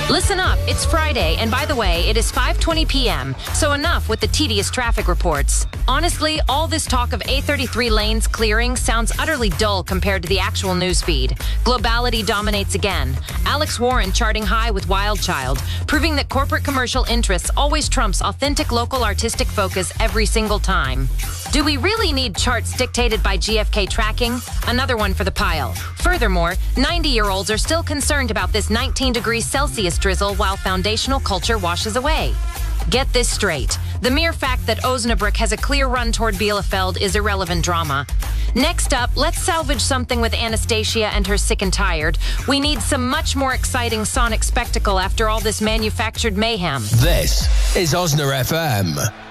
Listen up, it's Friday, and by the way, it is 5:20 p.m., so enough with the tedious traffic reports. Honestly, all this talk of A33 lanes clearing sounds utterly dull compared to the actual newsfeed. Globality dominates again. Alex Warren charting high with Wild Child, proving that corporate commercial interests always trumps authentic local artistic focus every single time. Do we really need charts dictated by GFK tracking? Another one for the pile. Furthermore, 90-year-olds are still concerned about this 19 degrees Celsius drizzle while foundational culture washes away. Get this straight. The mere fact that Osnabrück has a clear run toward Bielefeld is irrelevant drama. Next up, let's salvage something with Anastasia and her Sick and Tired. We need some much more exciting sonic spectacle after all this manufactured mayhem. This is Osna FM.